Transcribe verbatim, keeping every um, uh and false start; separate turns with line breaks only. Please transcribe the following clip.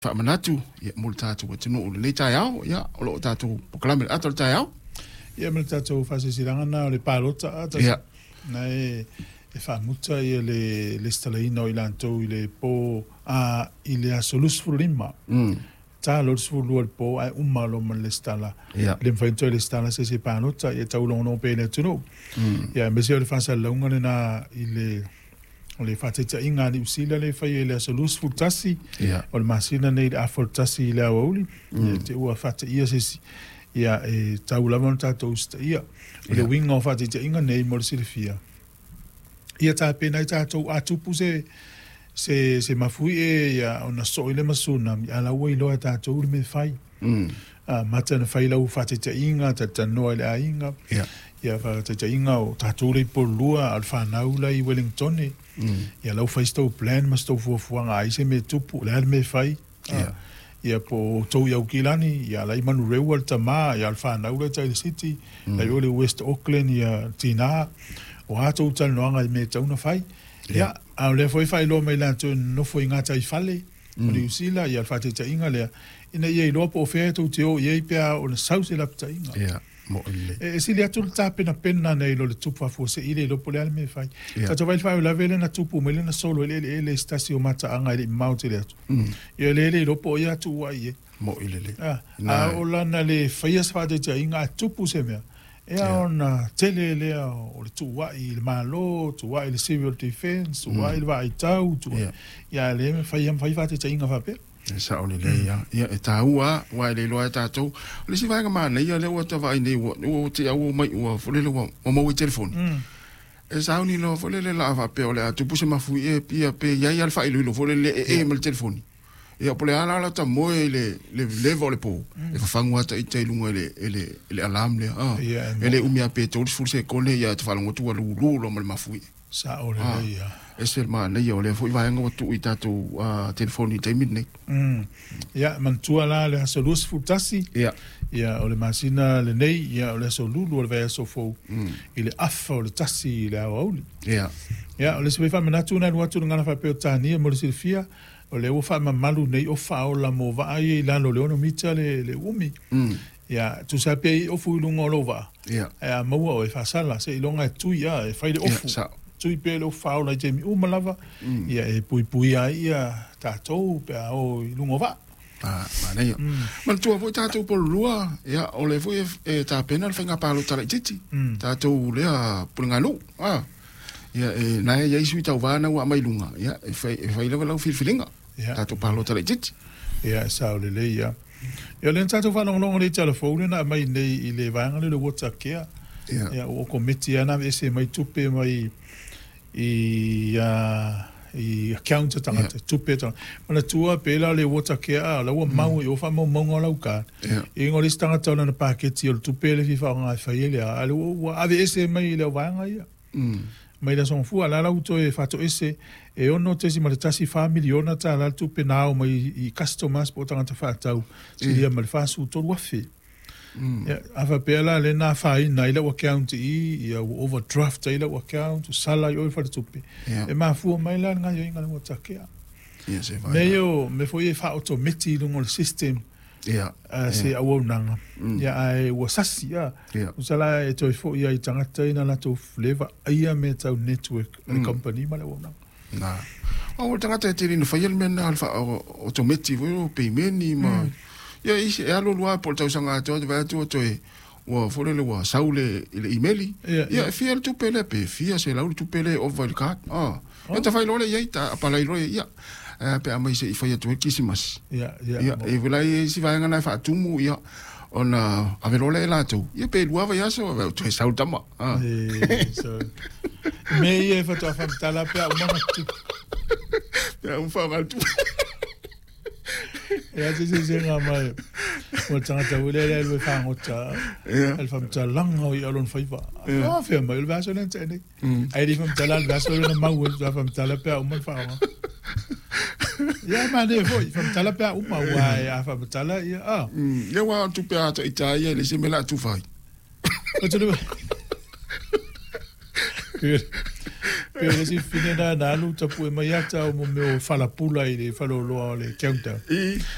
fa manatu ia mo tatu wa tino le taiao ia o lo tatu proklame ato taiao
ia mo tatu fa se silanga na le palota ata
ia
na e e fa muta ia le le stalaino ilanto ile po a ile a solus fulima
mm
ta lo sfulu po ai umma lo man le stala
ia
le fento le stala se se palota ia tau lo no pe le tuno
mm
ia me se le fa sa longa na ile o le fateta inga ni usila le fai le solus futasi
ia
o le masina nei a futasi le auli te ua fata ia se ia e tau lava ta tosta ia le winga o fateta inga nei mo le silfia ia ta pena ta to atupu se se se mafui e ia ona so ile masuna ala wai lo ta to me fai
mm
a mata na fai lau fateta inga ta ta no le inga
ia
ia fateta inga o ta to le polua alfa naula i Wellington
mm
ia lau fai sto plan ma sto fu fu nga ai se me tupu le me fai
ia
ia po to ia kilani ia lai manu rewal tama ia alfa naula ta city lai ole West Auckland ia tina o ato tal no nga me tau na fai ia a le foi fai lo me la tu no foi nga tai fale o le usila ia alfa te inga le ina ia lo po fe to te o ia pea o le sauce la ta inga
ia mo le
e si le atu ta pena pena nei lo le tupu fo se ile lo po le me fai ta to vai fai la vele na tupu me le na solo le le stasio mata anga le mauti le atu ia le le lo po ia tu wa ia
mo ile le
a o la na le fai as fa te inga tupu se me e ona tele le o le tu wa i le malo tu wa i le civil defense tu wa i le vai tau tu ia le me fai am fai fa te inga fa pe
sa o le ia ia e taua wa le lo ta to le si vai ma le ia le o ta vai nei o te au mai o fo le o mo o telefone e sa ni lo fo le la va pe o le tu puse ma fu e pia pe ia ia fa ile lo fo le e mo telefone ia po le ala la ta mo le le le vo le po e fa fangua ta i te lunga le le le alarm le ah ele umia pe to fu se ko le ia te fa lo tu lu lu lo ma fu
sa o le ia
ese ma le ia le fo i vai ngo tu i ta tu telefone te midnight
mm ia man tu ala le solus futasi
ia
ia o le masina le nei ia o le so lulu o le vai so fo ile afa o le tasi le auli
ia
ia o le se fa manatu na watu ngana fa pe tani mo le silfia o le o fa malu nei o fa o la mo va ai la lo le ono mita le le umi ia tu sa pe o fu lungo lo va
ia
ia mo o fa sala se longa tu ia e fa ile o fu tu pe lo fa o la jemi o malava ia e pui pui ai ia ta to pe o lungo va
ah ma nei ma tu vo ta to por lua ia o le fu e ta pena le fenga pa lo tala titi ta to le a pungalu ah ia e na ia isu ta va na wa mai lunga ia e fa e fa ile lo fil filinga ta to pa lo tala titi
ia sa o le le ia ia le ta to fa no no le telefone na mai nei i le vanga le WhatsApp ke ia o komiti ana ese mai tupe mai i a i account tanga tupe tanga mana tua pela le water care la wa mau o fa mo mo la ka e ngori stanga tona na package o tupe le fifa nga fa ile a le wa ave ese mai le vanga ia mai la son fu ala la uto e fato ese e ono te si ma tasi family ona ta la tupe na o mai i customers po tanga ta fa tau si dia mal fa su to wa fe ya ava pela le na fa ina ile wa account i ia overdraft ile wa account sala yo fa tupe e ma fu mai la nga yo inga wa takia
ia se va
me yo me foi fa automati lungo system
ia
se awo nanga ia ai wa sasia usala e to fo ia i tanga ina la to flavor ia me tau network the company ma le wa nanga
na o tanga te tiri no fa men alfa automati vo payment ni ma ia isi e alo lua por tau sanga to va tu to e o fore le wa saule ile email ia fiel tu pele pe fia se la tu pele over the card ah e ta fai lole ia ta pa lai roe ia pe amai se fai tu kisimas
ia
ia e vela si va ngana fa tu mu ia ona averole la tu ia pe lua va ia so tu e saul tama ah
so me ia fa tu fa tala pe uma tu
ya un fa mal tu
ja se se se nga mai o tanga ta wele le le fa ngota el fam ta lang o i alon faiva ah fe mai el vaso len tene ai di fam ta la vaso len ma wo ta fam ta la pe o man fa ya ma de foi fam ta la pe o ma wa ya fam ta la ya ah
ya wa tu pe ata italia le se me la tu fai
o tu Pero si fine na na luta pu e mai ata o mo me o fala pula i le falo loa le counter.